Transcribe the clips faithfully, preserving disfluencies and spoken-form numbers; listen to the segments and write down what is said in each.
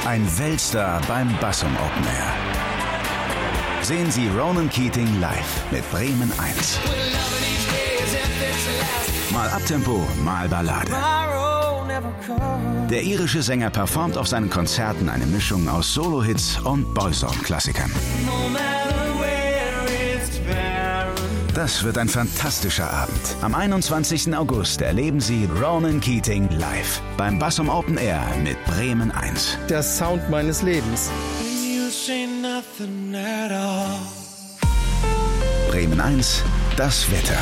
Ein Weltstar beim Bassum Open Air. Sehen Sie Ronan Keating live mit Bremen eins. Mal Abtempo, mal Ballade. Der irische Sänger performt auf seinen Konzerten eine Mischung aus Solo-Hits und Boysong-Klassikern. Das wird ein fantastischer Abend. Am einundzwanzigsten August erleben Sie Ronan Keating live beim Bassum Open Air mit Bremen eins. Der Sound meines Lebens. Bremen eins, das Wetter.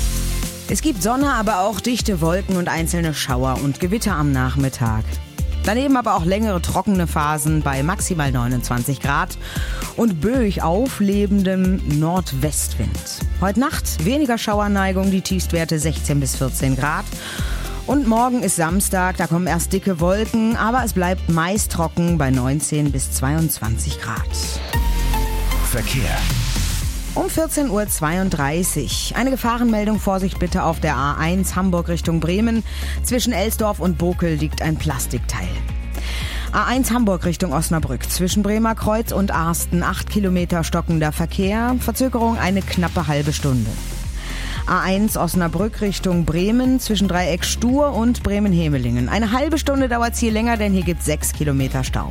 Es gibt Sonne, aber auch dichte Wolken und einzelne Schauer und Gewitter am Nachmittag. Daneben aber auch längere trockene Phasen bei maximal neunundzwanzig Grad und böig auflebendem Nordwestwind. Heute Nacht weniger Schauerneigung, die Tiefstwerte sechzehn bis vierzehn Grad. Und morgen ist Samstag, da kommen erst dicke Wolken, aber es bleibt meist trocken bei neunzehn bis zweiundzwanzig Grad. Verkehr. Um vierzehn Uhr zweiunddreißig. Eine Gefahrenmeldung, Vorsicht bitte auf der A eins Hamburg Richtung Bremen. Zwischen Elsdorf und Bokel liegt ein Plastikteil. A eins Hamburg Richtung Osnabrück. Zwischen Bremer Kreuz und Arsten acht Kilometer stockender Verkehr. Verzögerung eine knappe halbe Stunde. A eins Osnabrück Richtung Bremen. Zwischen Dreieck Stur und Bremen-Hemelingen. Eine halbe Stunde dauert es hier länger, denn hier gibt es sechs Kilometer Stau.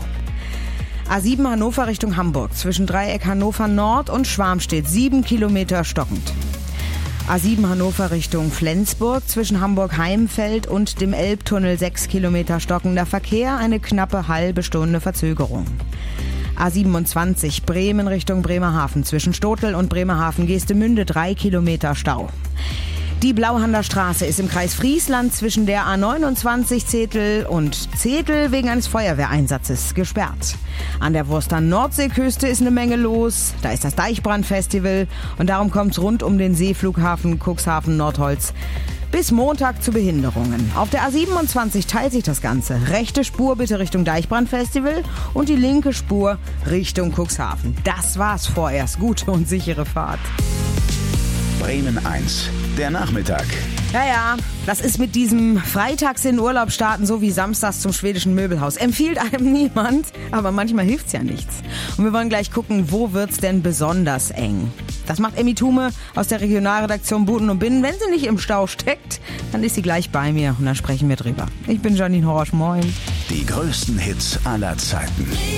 A sieben Hannover Richtung Hamburg. Zwischen Dreieck Hannover Nord und Schwarmstedt sieben Kilometer stockend. A sieben Hannover Richtung Flensburg. Zwischen Hamburg-Heimfeld und dem Elbtunnel sechs Kilometer stockender Verkehr. Eine knappe halbe Stunde Verzögerung. A siebenundzwanzig Bremen Richtung Bremerhaven. Zwischen Stotel und Bremerhaven-Geestemünde drei Kilometer Stau. Die Blauhander Straße ist im Kreis Friesland zwischen der A neunundzwanzig Zetel und Zetel wegen eines Feuerwehreinsatzes gesperrt. An der Wurster Nordseeküste ist eine Menge los. Da ist das Deichbrandfestival und darum kommt es rund um den Seeflughafen Cuxhaven-Nordholz bis Montag zu Behinderungen. Auf der A siebenundzwanzig teilt sich das Ganze. Rechte Spur bitte Richtung Deichbrandfestival und die linke Spur Richtung Cuxhaven. Das war's vorerst. Gute und sichere Fahrt. Bremen eins, der Nachmittag. Ja, ja, das ist mit diesem Freitags in Urlaub starten, so wie samstags zum schwedischen Möbelhaus. Empfiehlt einem niemand, aber manchmal hilft's ja nichts. Und wir wollen gleich gucken, wo wird's denn besonders eng? Das macht Emmy Thume aus der Regionalredaktion Buten und Binnen. Wenn sie nicht im Stau steckt, dann ist sie gleich bei mir und dann sprechen wir drüber. Ich bin Janine Horosch, moin. Die größten Hits aller Zeiten.